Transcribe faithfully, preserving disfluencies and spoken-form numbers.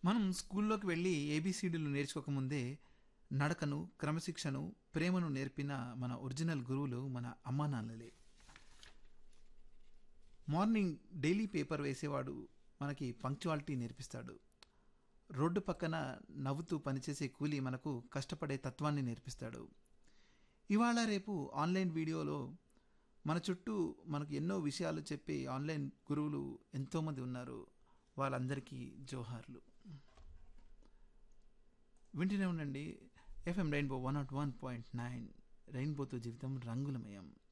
మనం స్కూల్లోకి వెళ్ళి ఏబీసీడీలు నేర్చుకోకముందే నడకను, క్రమశిక్షను, ప్రేమను నేర్పిన మన ఒరిజినల్ గురువులు మన అమ్మా నాన్నలే. మార్నింగ్ డైలీ పేపర్ వేసేవాడు మనకి పంక్చువాలిటీ నేర్పిస్తాడు. రోడ్డు పక్కన నవ్వుతూ పనిచేసే కూలీ మనకు కష్టపడే తత్వాన్ని నేర్పిస్తాడు. ఇవాళ రేపు ఆన్లైన్ వీడియోలో మన చుట్టూ మనకు ఎన్నో విషయాలు చెప్పే ఆన్లైన్ గురువులు ఎంతోమంది ఉన్నారు. వాళ్ళందరికీ జోహార్లు. వింటూనే ఉండండి FM rainbow one not one point nine. రెయిన్బోతో జీవితం రంగులమయం.